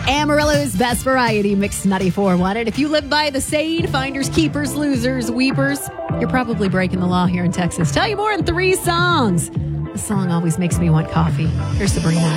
Amarillo's best variety, Mix 94.1. And if you live by the saying, finders, keepers, losers, weepers, you're probably breaking the law here in Texas. Tell you more in 3 songs. The song always makes me want coffee. Here's Sabrina.